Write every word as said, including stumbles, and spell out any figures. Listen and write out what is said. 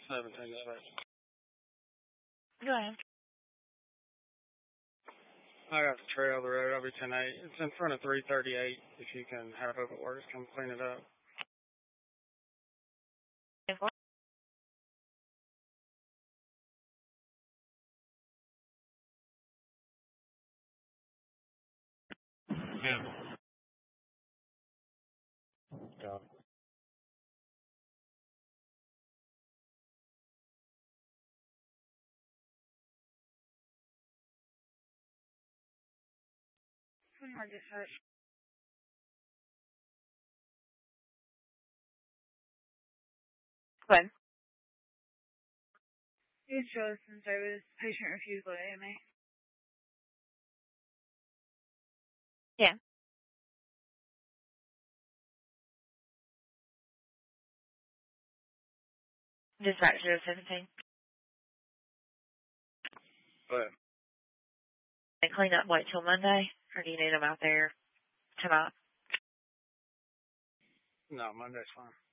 seventeen dispatch. Go ahead. I got the trail the road. I'll be ten eight. It's in front of three thirty-eight. If you can have hope it works, come clean it up. Yeah. Got it. Hard to search. When? You chose some service, patient refusal at A M A. Yeah. Dispatch zero seventeen. But They clean up, wait till Monday? Or do you need them out there tonight? no, Monday's fine.